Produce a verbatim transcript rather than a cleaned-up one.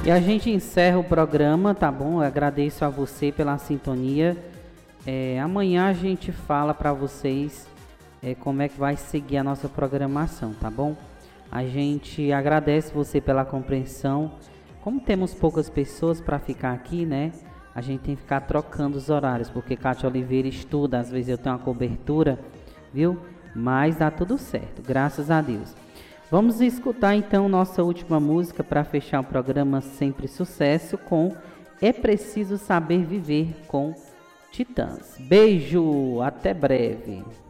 E a gente encerra o programa, tá bom? Eu agradeço a você pela sintonia. É, amanhã a gente fala para vocês é, como é que vai seguir a nossa programação, tá bom? A gente agradece você pela compreensão. Como temos poucas pessoas para ficar aqui, né? A gente tem que ficar trocando os horários, porque Cátia Oliveira estuda, às vezes eu tenho uma cobertura, viu? Mas dá tudo certo, graças a Deus. Vamos escutar então nossa última música para fechar o programa Sempre Sucesso com É Preciso Saber Viver com Titãs. Beijo, até breve.